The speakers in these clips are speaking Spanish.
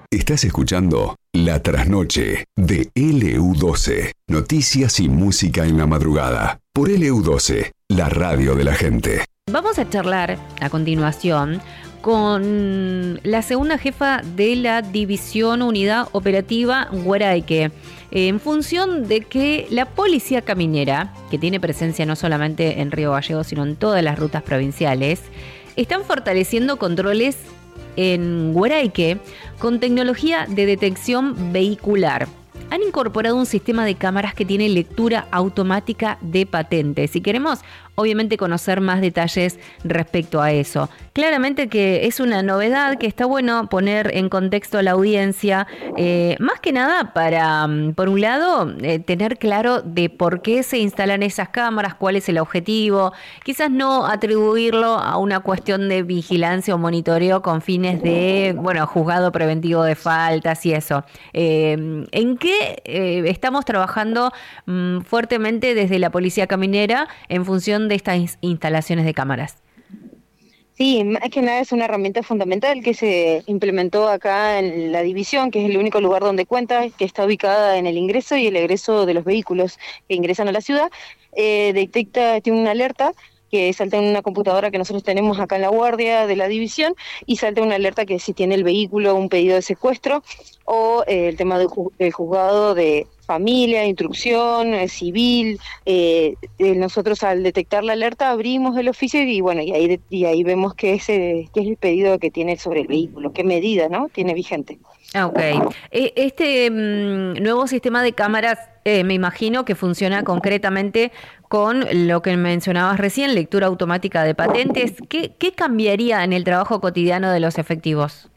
Estás escuchando La Trasnoche de LU12. Noticias y música en la madrugada. Por LU12, la radio de la gente. Vamos a charlar a continuación con la segunda jefa de la División Unidad Operativa Guaraique, en función de que la Policía Caminera, que tiene presencia no solamente en Río Gallegos, sino en todas las rutas provinciales, están fortaleciendo controles en Guaraique con tecnología de detección vehicular. Han incorporado un sistema de cámaras que tiene lectura automática de patentes. Si queremos, obviamente, conocer más detalles respecto a eso. Claramente que es una novedad que está bueno poner en contexto a la audiencia, más que nada para, por un lado, tener claro de por qué se instalan esas cámaras, cuál es el objetivo, quizás no atribuirlo a una cuestión de vigilancia o monitoreo con fines de, juzgado preventivo de faltas y eso. ¿En qué estamos trabajando fuertemente desde la Policía Caminera en función de estas instalaciones de cámaras? Sí, más que nada es una herramienta fundamental que se implementó acá en la división, que es el único lugar donde cuenta, que está ubicada en el ingreso y el egreso de los vehículos que ingresan a la ciudad. Tiene una alerta que salta en una computadora que nosotros tenemos acá en la guardia de la división y salta una alerta que si tiene el vehículo un pedido de secuestro o el tema del juzgado de familia, instrucción, civil. Nosotros al detectar la alerta abrimos el oficio y ahí vemos qué es el pedido que tiene sobre el vehículo, qué medida, ¿no?, tiene vigente. Ok. Este nuevo sistema de cámaras, me imagino que funciona concretamente con lo que mencionabas recién, lectura automática de patentes. ¿Qué cambiaría en el trabajo cotidiano de los efectivos?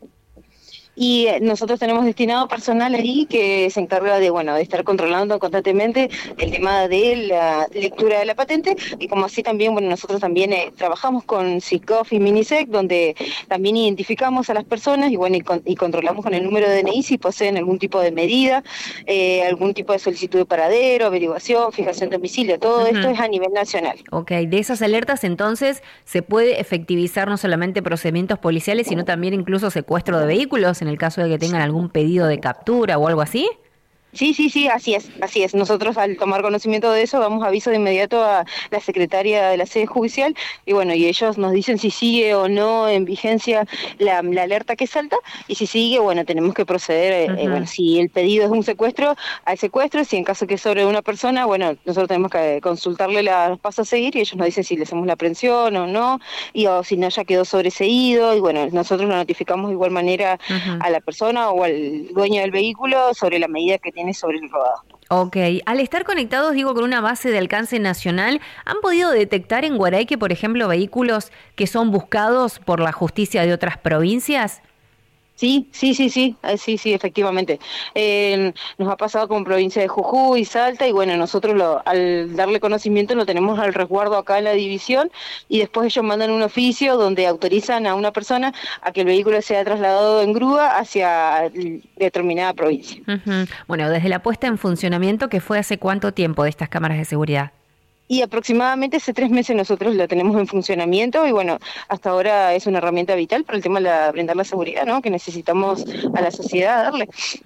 Y nosotros tenemos destinado personal ahí que se encarga de estar controlando constantemente el tema de la lectura de la patente, y como así también, nosotros también trabajamos con SICOF y MINISEC, donde también identificamos a las personas y controlamos con el número de DNI si poseen algún tipo de medida, algún tipo de solicitud de paradero, averiguación, fijación de domicilio, todo esto es a nivel nacional. Ok, de esas alertas entonces se puede efectivizar no solamente procedimientos policiales, sino también incluso secuestro de vehículos en el caso de que tengan algún pedido de captura o algo así. Sí, así es. Nosotros al tomar conocimiento de eso damos aviso de inmediato a la secretaria de la sede judicial y ellos nos dicen si sigue o no en vigencia la alerta que salta, y si sigue, tenemos que proceder, si el pedido es un secuestro, al secuestro, si en caso que es sobre una persona, nosotros tenemos que consultarle los pasos a seguir y ellos nos dicen si le hacemos la aprehensión o no, o si no ya quedó sobreseído, y nosotros lo notificamos de igual manera a la persona o al dueño del vehículo sobre la medida que tiene sobre el rodado. Ok, al estar conectados, con una base de alcance nacional, ¿han podido detectar en Guaraique, por ejemplo, vehículos que son buscados por la justicia de otras provincias? Sí, efectivamente. Nos ha pasado con provincia de Jujuy, Salta, y nosotros al darle conocimiento lo tenemos al resguardo acá en la división, y después ellos mandan un oficio donde autorizan a una persona a que el vehículo sea trasladado en grúa hacia determinada provincia. Desde la puesta en funcionamiento, ¿que fue hace cuánto tiempo de estas cámaras de seguridad? Y aproximadamente hace 3 meses nosotros la tenemos en funcionamiento y hasta ahora es una herramienta vital para el tema de brindar la seguridad, ¿no?, que necesitamos a la sociedad darle.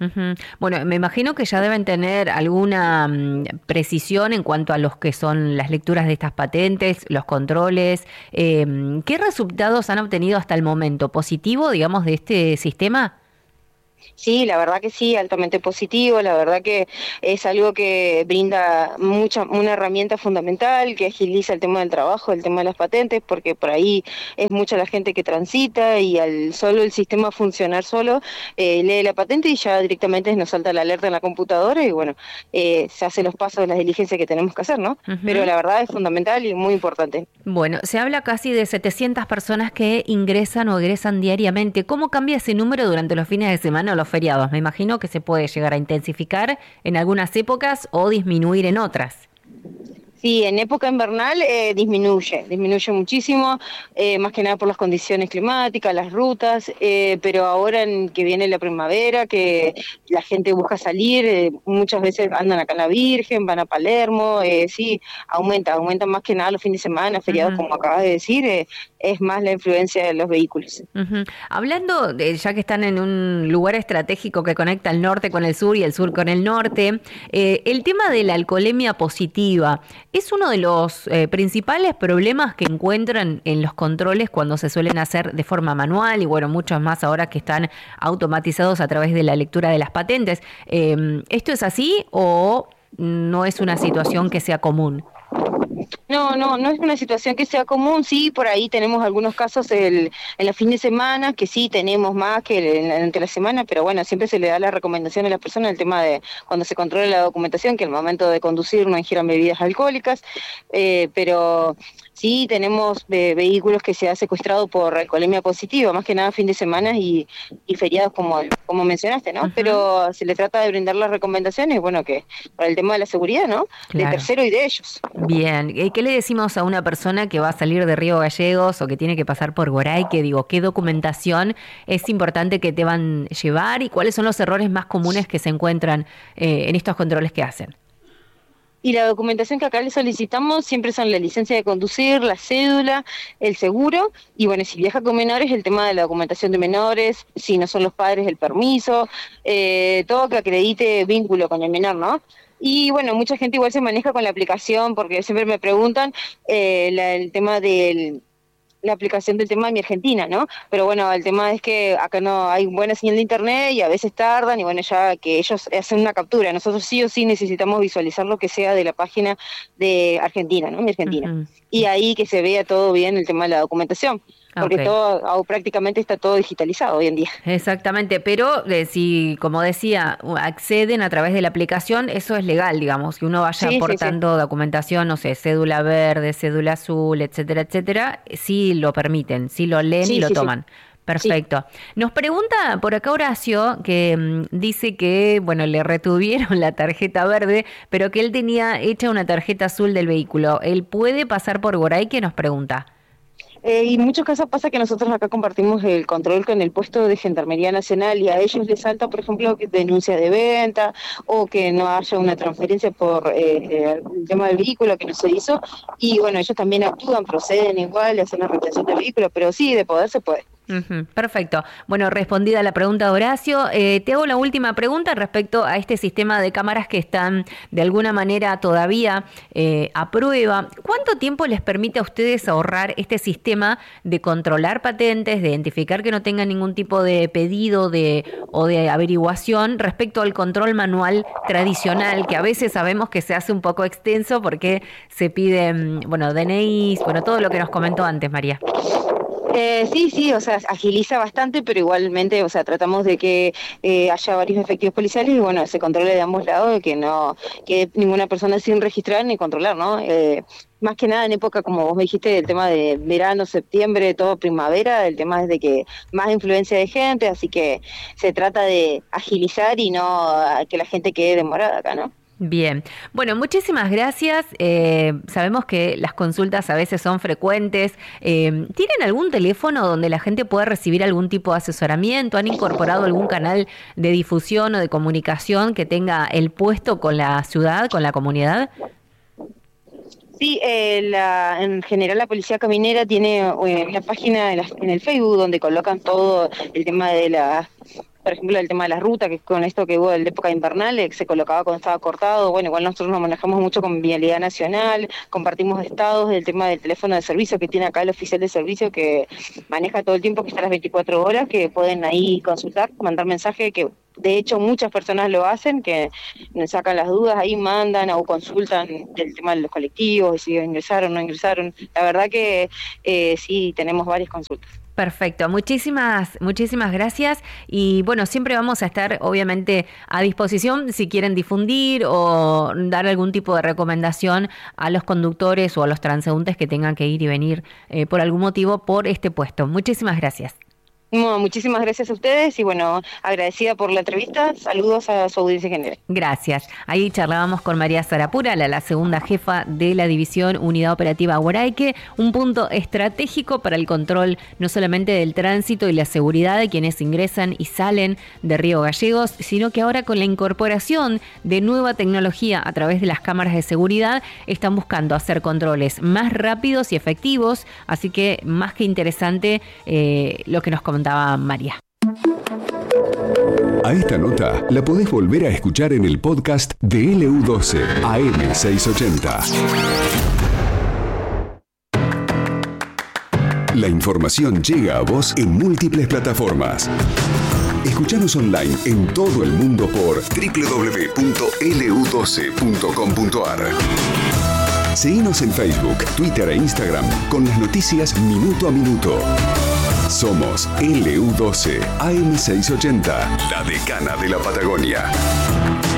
Me imagino que ya deben tener alguna precisión en cuanto a los que son las lecturas de estas patentes, los controles. ¿Qué resultados han obtenido hasta el momento? ¿Positivo, digamos, de este sistema? Sí, la verdad que sí, altamente positivo, la verdad que es algo que brinda una herramienta fundamental, que agiliza el tema del trabajo, el tema de las patentes, porque por ahí es mucha la gente que transita y al solo el sistema funcionar solo, lee la patente y ya directamente nos salta la alerta en la computadora y se hacen los pasos de las diligencias que tenemos que hacer, ¿no? Pero la verdad es fundamental y muy importante. Se habla casi de 700 personas que ingresan o egresan diariamente. ¿Cómo cambia ese número durante los fines de semana o los feriados? Me imagino que se puede llegar a intensificar en algunas épocas o disminuir en otras. Sí, en época invernal disminuye muchísimo, más que nada por las condiciones climáticas, las rutas, pero ahora que viene la primavera, que la gente busca salir, muchas veces andan acá en La Virgen, van a Palermo, sí, aumenta más que nada los fines de semana, feriados, como acabas de decir, es más la influencia de los vehículos. Uh-huh. Hablando de, ya que están en un lugar estratégico que conecta el norte con el sur y el sur con el norte, el tema de la alcoholemia positiva es uno de los principales problemas que encuentran en los controles cuando se suelen hacer de forma manual y bueno, muchos más ahora que están automatizados a través de la lectura de las patentes. ¿Esto es así o no es una situación que sea común? No es una situación que sea común. Sí, por ahí tenemos algunos casos en los fines de semana, que sí tenemos más que durante la semana, pero bueno, siempre se le da la recomendación a las personas el tema de cuando se controla la documentación, que al momento de conducir no ingieran bebidas alcohólicas, pero sí tenemos vehículos que se ha secuestrado por alcoholemia positiva, más que nada fin de semana y feriados como mencionaste, ¿no? Uh-huh. Pero se le trata de brindar las recomendaciones, bueno, que para el tema de la seguridad, ¿no? Claro. De tercero y de ellos. Bien, ¿qué le decimos a una persona que va a salir de Río Gallegos o que tiene que pasar por Goraique? Digo, ¿qué documentación es importante que te van a llevar y cuáles son los errores más comunes que se encuentran en estos controles que hacen? Y la documentación que acá le solicitamos siempre son la licencia de conducir, la cédula, el seguro, y bueno, si viaja con menores, el tema de la documentación de menores, si no son los padres, el permiso, todo que acredite vínculo con el menor, ¿no? Y bueno, mucha gente igual se maneja con la aplicación, porque siempre me preguntan el tema de la aplicación del tema de Mi Argentina, ¿no? Pero bueno, el tema es que acá no hay buena señal de internet y a veces tardan y bueno, ya que ellos hacen una captura. Nosotros sí o sí necesitamos visualizar lo que sea de la página de Argentina, ¿no? Mi Argentina. Uh-huh. Y ahí que se vea todo bien el tema de la documentación. Porque todo prácticamente está todo digitalizado hoy en día. Exactamente, pero si, como decía, acceden a través de la aplicación, eso es legal, digamos, que uno vaya aportando documentación, no sé, cédula verde, cédula azul, etcétera, etcétera, sí lo permiten, sí lo leen y lo toman. Perfecto. Sí. Nos pregunta por acá Horacio, que dice que, bueno, le retuvieron la tarjeta verde, pero que él tenía hecha una tarjeta azul del vehículo. ¿Él puede pasar por Goraique? Nos pregunta. Y en muchos casos pasa que nosotros acá compartimos el control con el puesto de Gendarmería Nacional y a ellos les salta, por ejemplo, denuncia de venta o que no haya una transferencia por el tema del vehículo que no se hizo. Y bueno, ellos también actúan, proceden igual, hacen la retención del vehículo, pero sí, de poder se puede. Uh-huh, perfecto. Bueno, respondida la pregunta de Horacio, te hago la última pregunta respecto a este sistema de cámaras que están de alguna manera todavía a prueba. ¿Cuánto tiempo les permite a ustedes ahorrar este sistema de controlar patentes, de identificar que no tengan ningún tipo de pedido o de averiguación respecto al control manual tradicional, que a veces sabemos que se hace un poco extenso porque se piden, bueno, DNIs, bueno, todo lo que nos comentó antes, María? Sí, o sea, agiliza bastante, pero igualmente, o sea, tratamos de que haya varios efectivos policiales y bueno, se controle de ambos lados, de que no quede ninguna persona sin registrar ni controlar, ¿no? Más que nada en época, como vos me dijiste, el tema de verano, septiembre, todo primavera, el tema es de que más influencia de gente, así que se trata de agilizar y no que la gente quede demorada acá, ¿no? Bien, bueno, muchísimas gracias. Sabemos que las consultas a veces son frecuentes. ¿Tienen algún teléfono donde la gente pueda recibir algún tipo de asesoramiento? ¿Han incorporado algún canal de difusión o de comunicación que tenga el puesto con la ciudad, con la comunidad? Sí, en general la Policía Caminera tiene una página en el Facebook donde colocan todo el tema de por ejemplo, el tema de la ruta, que con esto que hubo de la época invernal, se colocaba cuando estaba cortado. Bueno, igual nosotros nos manejamos mucho con Vialidad Nacional, compartimos estados, el tema del teléfono de servicio que tiene acá el oficial de servicio que maneja todo el tiempo, que está a las 24 horas, que pueden ahí consultar, mandar mensaje, que de hecho muchas personas lo hacen, que nos sacan las dudas, ahí mandan o consultan el tema de los colectivos, si ingresaron o no ingresaron. La verdad que sí, tenemos varias consultas. Perfecto, muchísimas gracias y bueno, siempre vamos a estar obviamente a disposición si quieren difundir o dar algún tipo de recomendación a los conductores o a los transeúntes que tengan que ir y venir por algún motivo por este puesto. Muchísimas gracias. No, muchísimas gracias a ustedes y bueno, agradecida por la entrevista. Saludos a su audiencia general. Gracias. Ahí charlábamos con María Sarapura, la segunda jefa de la División Unidad Operativa Guaraique, un punto estratégico para el control no solamente del tránsito y la seguridad de quienes ingresan y salen de Río Gallegos, sino que ahora con la incorporación de nueva tecnología a través de las cámaras de seguridad están buscando hacer controles más rápidos y efectivos, así que más que interesante lo que nos comentaba María. A esta nota la podés volver a escuchar en el podcast de LU12 AM680. La información llega a vos en múltiples plataformas. Escuchanos online en todo el mundo por www.lu12.com.ar. Seguinos en Facebook, Twitter e Instagram con las noticias minuto a minuto. Somos LU12 AM680, la decana de la Patagonia.